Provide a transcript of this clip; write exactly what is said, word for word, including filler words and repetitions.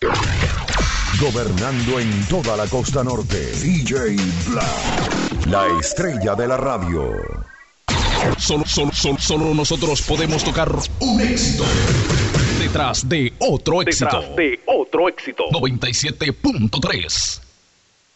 Gobernando en toda la costa norte, D J Black, la estrella de la radio. Solo, solo, solo, solo nosotros podemos tocar un éxito detrás de otro éxito. Detrás de otro éxito. noventa y siete punto tres.